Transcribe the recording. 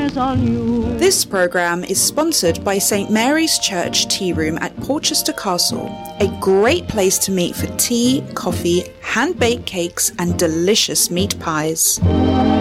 eyes on you. This programme is sponsored by St Mary's Church Tea Room at Porchester Castle, a great place to meet for tea, coffee, hand-baked cakes and delicious meat pies.